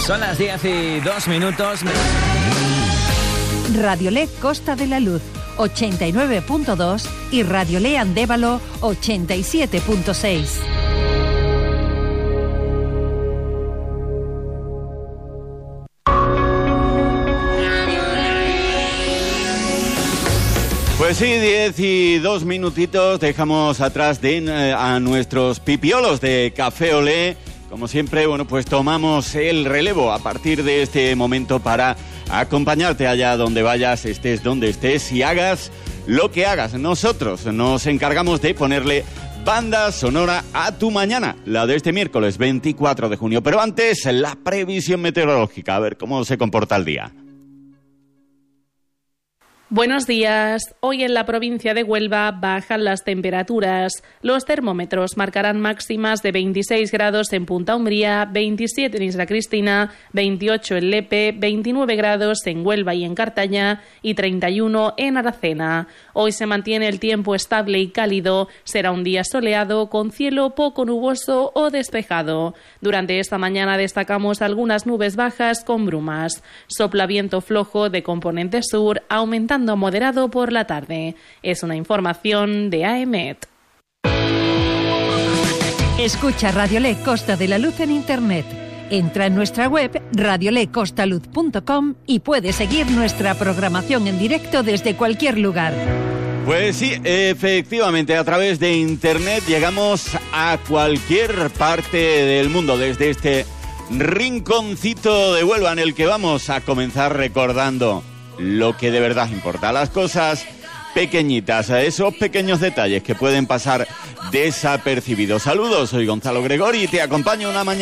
Son las 10:02. Radiolé Costa de la Luz 89.2 y Radiolé Andévalo 87.6. Pues sí, 10:02. Dejamos atrás a nuestros pipiolos de Café Olé. Como siempre, bueno, pues tomamos el relevo a partir de este momento para acompañarte allá donde vayas, estés donde estés y hagas lo que hagas. Nosotros nos encargamos de ponerle banda sonora a tu mañana, la de este miércoles 24 de junio. Pero antes, la previsión meteorológica, a ver cómo se comporta el día. Buenos días. Hoy en la provincia de Huelva bajan las temperaturas. Los termómetros marcarán máximas de 26 grados en Punta Umbría, 27 en Isla Cristina, 28 en Lepe, 29 grados en Huelva y en Cartaya y 31 en Aracena. Hoy se mantiene el tiempo estable y cálido. Será un día soleado con cielo poco nuboso o despejado. Durante esta mañana destacamos algunas nubes bajas con brumas. Sopla viento flojo de componente sur, aumentando a moderado por la tarde. Es una información de AEMET. Escucha Radiolé Costa de la Luz en Internet. Entra en nuestra web radiolecostaluz.com y puedes seguir nuestra programación en directo desde cualquier lugar. Pues sí, efectivamente, a través de Internet llegamos a cualquier parte del mundo, desde este rinconcito de Huelva en el que vamos a comenzar recordando lo que de verdad importa, las cosas pequeñitas, esos pequeños detalles que pueden pasar desapercibidos. Saludos, soy Gonzalo Gregori y te acompaño una mañana